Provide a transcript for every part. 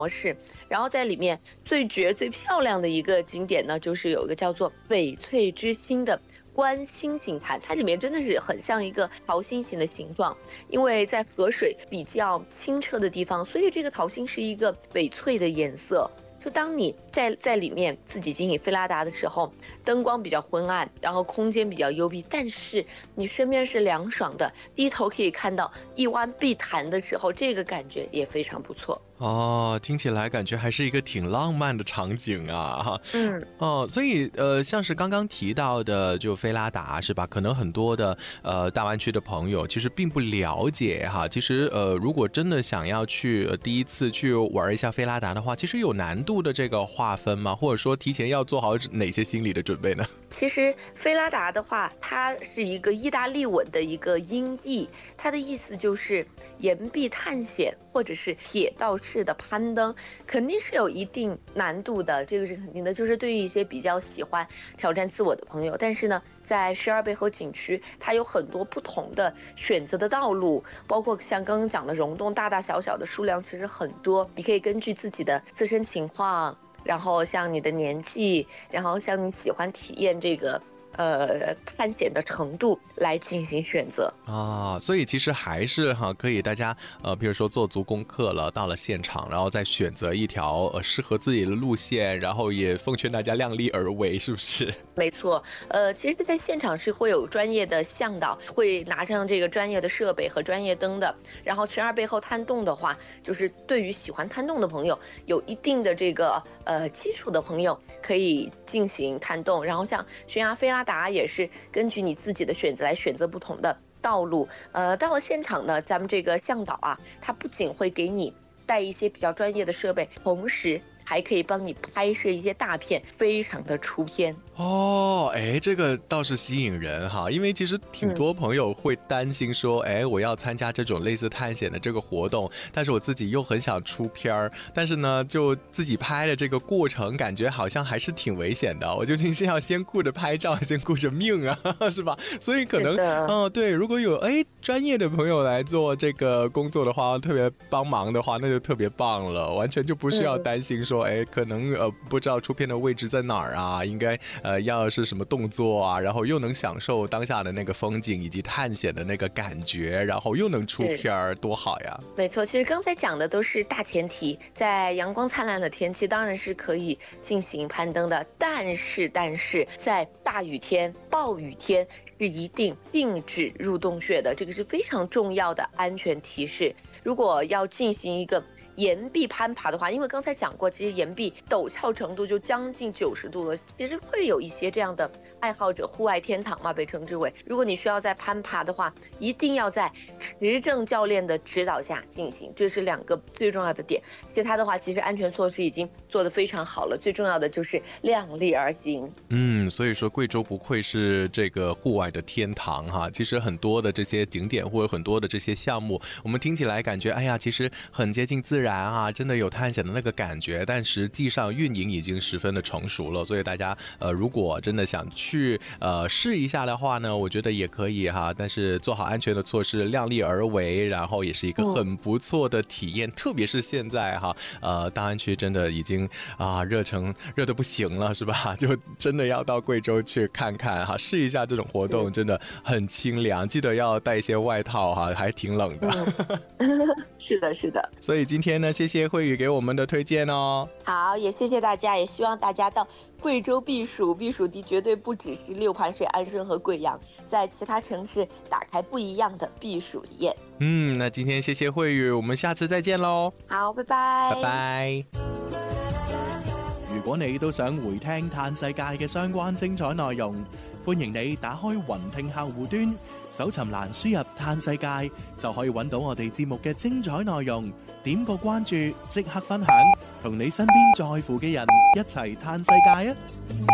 模式。然后在里面最绝最漂亮的一个景点呢，就是有一个叫做翡翠之星的观星星潭，它里面真的是很像一个桃心形的形状，因为在河水比较清澈的地方，所以这个桃心是一个翡翠的颜色。就当你在里面自己进行菲拉达的时候，灯光比较昏暗，然后空间比较幽闭，但是你身边是凉爽的，低头可以看到一湾碧潭的时候，这个感觉也非常不错。 哦，听起来感觉还是一个挺浪漫的场景啊。所以像是刚刚提到的就菲拉达是吧，可能很多的大湾区的朋友其实并不了解哈。其实如果真的想要去第一次去玩一下菲拉达的话，其实有难度的这个划分吗？或者说提前要做好哪些心理的准备呢？ 其实菲拉达的话，它是一个意大利文的一个音译，它的意思就是岩壁探险或者是铁道式的攀登，肯定是有一定难度的，这个是肯定的。就是对于一些比较喜欢挑战自我的朋友，但是呢，在12背后景区，它有很多不同的选择的道路，包括像刚刚讲的溶洞，大大小小的数量其实很多，你可以根据自己的自身情况，然后像你的年纪，然后像你喜欢体验这个探险的程度来进行选择啊。所以其实还是可以大家比如说做足功课了，到了现场，然后再选择一条适合自己的路线，然后也奉劝大家量力而为，是不是？ 没错，其实在现场是会有专业的向导，会拿上这个专业的设备和专业灯的。然后全2背后探洞的话，就是对于喜欢探洞的朋友，有一定的这个基础的朋友可以进行探洞。然后像悬崖菲拉达也是根据你自己的选择来选择不同的道路。到了现场呢，咱们这个向导啊，他不仅会给你带一些比较专业的设备，同时还可以帮你拍摄一些大片，非常的出片。 这个倒是吸引人哈，因为其实挺多朋友会担心说，我要参加这种类似探险的这个活动，但是我自己又很想出片儿，但是呢，就自己拍的这个过程，感觉好像还是挺危险的。我究竟是要先顾着拍照，先顾着命啊，是吧？所以可能对，如果有专业的朋友来做这个工作的话，特别帮忙的话，那就特别棒了，完全就不需要担心说，可能不知道出片的位置在哪儿啊，应该要是什么动作啊，然后又能享受当下的那个风景以及探险的那个感觉，然后又能出片儿，多好呀！ 没错，其实刚才讲的都是大前提，在阳光灿烂的天气当然是可以进行攀登的，但是在大雨天、暴雨天是一定禁止入洞穴的，这个是非常重要的安全提示。如果要进行一个岩壁攀爬的话，因为刚才讲过，其实岩壁陡峭程度就将近90度了，其实会有一些这样的爱好者，户外天堂嘛被称之为。如果你需要在攀爬的话，一定要在持证教练的指导下进行，这是2个最重要的点。其他的话，其实安全措施已经做得非常好了，最重要的就是量力而行。 所以说贵州不愧是这个户外的天堂哈。其实很多的这些景点或者很多的这些项目，我们听起来感觉其实很接近自然啊，真的有探险的那个感觉，但实际上运营已经十分的成熟了。所以大家如果真的想去试一下的话呢，我觉得也可以哈，但是做好安全的措施，量力而为，然后也是一个很不错的体验。特别是现在哈，大安区真的已经热得不行了，是吧？就真的要到贵州去看看哈，试一下这种活动，真的很清凉，记得要带一些外套哈，还挺冷的。 是的，是的。 所以今天呢，谢谢慧宇给我们的推荐哦。 好，也谢谢大家，也希望大家到贵州避暑地绝对不只是六盘水、安顺和贵阳，在其他城市打開不一樣的避暑體驗。 那今天謝謝慧宇，我們下次再見咯。 好，拜拜。 拜拜。 如果你都想回聽嘆世界嘅相關精彩內容，歡迎你打開雲聽客戶端，搜尋欄輸入嘆世界，就可以揾到我哋節目嘅精彩內容。點個關注，即刻分享，同你身邊在乎嘅人一齊嘆世界啊！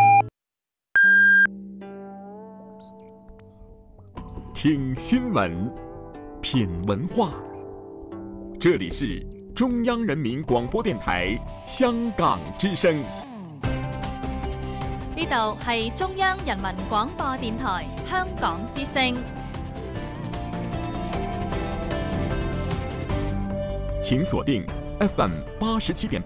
聽新聞，品文化，這裡是中央人民廣播電台香港之聲。 呢度係中央人民廣播電台香港之聲。 請鎖定 FM 87.8